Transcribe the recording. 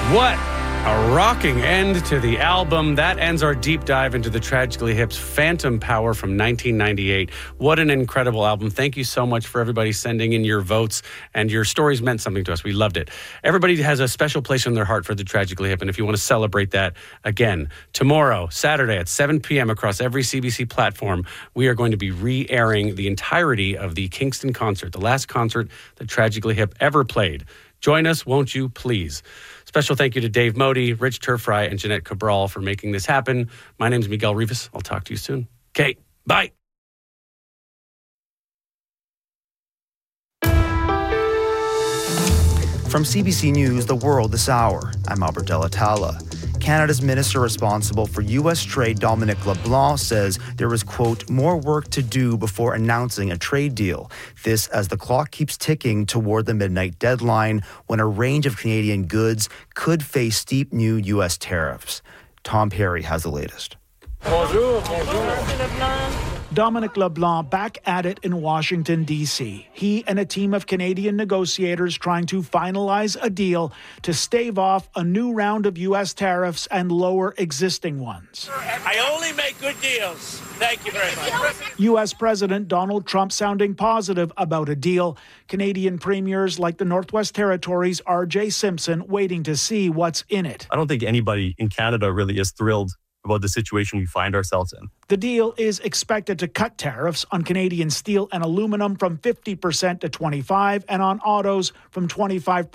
What a rocking end to the album. That ends our deep dive into the Tragically Hip's Phantom Power from 1998. What an incredible album. Thank you so much for everybody sending in your votes, and your stories meant something to us. We loved it. Everybody has a special place in their heart for the Tragically Hip, and if you want to celebrate that, again, tomorrow, Saturday at 7 p.m. across every CBC platform, we are going to be re-airing the entirety of the Kingston concert, the last concert that Tragically Hip ever played. Join us, won't you, please? Special thank you to Dave Modi, Rich Turfry, and Jeanette Cabral for making this happen. My name is Miguel Rivas. I'll talk to you soon. Okay, bye. From CBC News, The World this hour, I'm Albert Delatala. Canada's minister responsible for U.S. trade, Dominic LeBlanc, says there is, quote, more work to do before announcing a trade deal. This as the clock keeps ticking toward the midnight deadline when a range of Canadian goods could face steep new U.S. tariffs. Tom Perry has the latest. Bonjour. Dominic LeBlanc back at it in Washington, D.C. He and a team of Canadian negotiators trying to finalize a deal to stave off a new round of U.S. tariffs and lower existing ones. I only make good deals. Thank you very much. U.S. President Donald Trump sounding positive about a deal. Canadian premiers like the Northwest Territories' R.J. Simpson waiting to see what's in it. I don't think anybody in Canada really is thrilled about the situation we find ourselves in. The deal is expected to cut tariffs on Canadian steel and aluminum from 50% to 25% and on autos from 25%